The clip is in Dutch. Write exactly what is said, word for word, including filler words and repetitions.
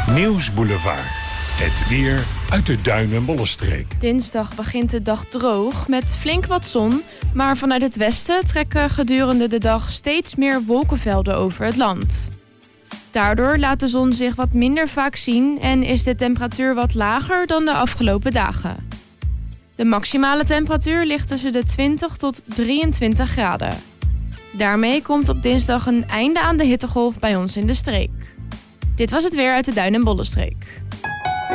Nieuwsboulevard. Het weer uit de Duin- en Bollenstreek. Dinsdag begint de dag droog met flink wat zon. Maar vanuit het westen trekken gedurende de dag steeds meer wolkenvelden over het land. Daardoor laat de zon zich wat minder vaak zien en is de temperatuur wat lager dan de afgelopen dagen. De maximale temperatuur ligt tussen de twintig tot drieëntwintig graden. Daarmee komt op dinsdag een einde aan de hittegolf bij ons in de streek. Dit was het weer uit de Duin- en Bollenstreek.